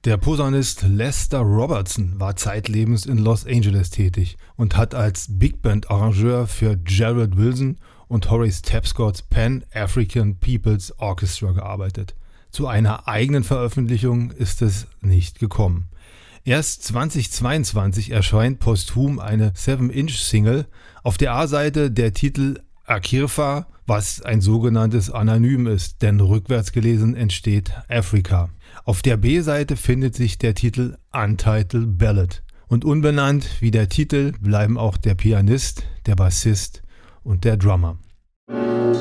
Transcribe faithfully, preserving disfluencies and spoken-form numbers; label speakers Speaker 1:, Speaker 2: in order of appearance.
Speaker 1: Der Posaunist Lester Robertson war zeitlebens in Los Angeles tätig und hat als Big Band Arrangeur für Gerald Wilson und Horace Tapscott's Pan African People's Orchestra gearbeitet. Zu einer eigenen Veröffentlichung ist es nicht gekommen. Erst zweitausendzweiundzwanzig erscheint posthum eine seven inch Single, auf der A-Seite der Titel Akirfa, was ein sogenanntes Anonym ist, denn rückwärts gelesen entsteht Africa. Auf der B-Seite findet sich der Titel Untitled Ballad. Und unbenannt wie der Titel bleiben auch der Pianist, der Bassist und der Drummer.